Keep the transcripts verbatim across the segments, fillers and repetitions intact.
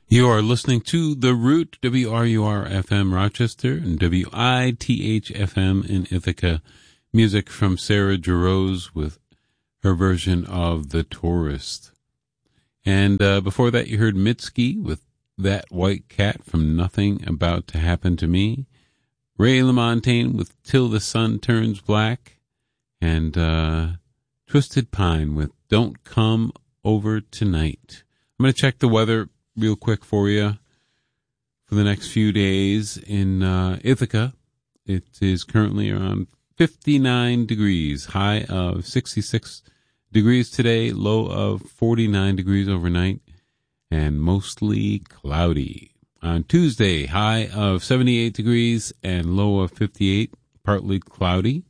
You are listening to The Root, W R U R F M Rochester, and W I T H F M in Ithaca. Music from Sarah Jarosz with her version of The Tourist. And uh, before that, you heard Mitski with That White Cat from Nothing About to Happen to Me. Ray LaMontagne with Till the Sun Turns Black. And uh, Twisted Pine with Don't Come Over Tonight. I'm going to check the weather real quick for you for the next few days in uh, Ithaca. It is currently around fifty-nine degrees, high of sixty-six degrees today, low of forty-nine degrees overnight, and mostly cloudy. On Tuesday, high of seventy-eight degrees and low of fifty-eight, partly cloudy.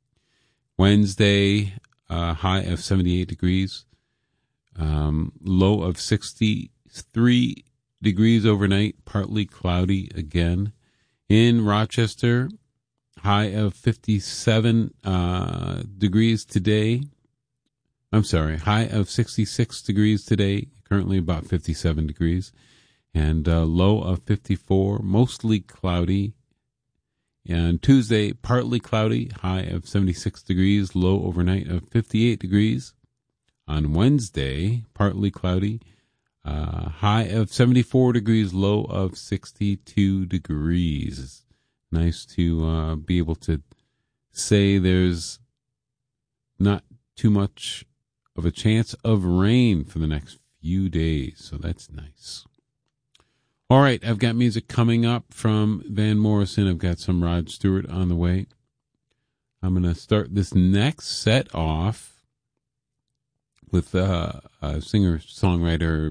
Wednesday, uh, high of seventy-eight degrees, um, low of sixty Three degrees overnight, partly cloudy again. In Rochester, high of fifty-seven uh, degrees today. I'm sorry, high of sixty-six degrees today, currently about fifty-seven degrees. And uh, low of fifty-four, mostly cloudy. And Tuesday, partly cloudy, high of seventy-six degrees, low overnight of fifty-eight degrees. On Wednesday, partly cloudy, Uh, high of seventy-four degrees, low of sixty-two degrees. Nice to uh, be able to say there's not too much of a chance of rain for the next few days, so that's nice. All right, I've got music coming up from Van Morrison. I've got some Rod Stewart on the way. I'm going to start this next set off with uh, a singer-songwriter,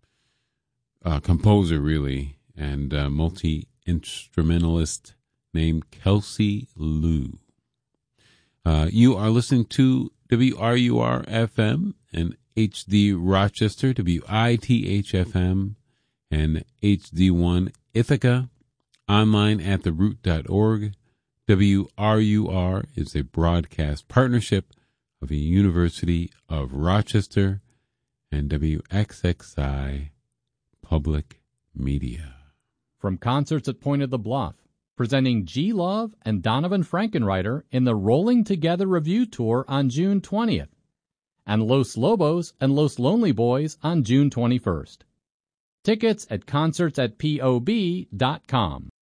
Uh, composer, really, and uh, multi-instrumentalist named Kelsey Lou. Uh, you are listening to W R U R F M and H D Rochester, W I T H F M, and H D one Ithaca, online at the root dot org. W R U R is a broadcast partnership of the University of Rochester and W X X I Public Media. From concerts at Point of the Bluff, presenting G. Love and Donovan Frankenreiter in the Rolling Together Review Tour on June twentieth, and Los Lobos and Los Lonely Boys on June twenty-first. Tickets at concerts at P O B dot com.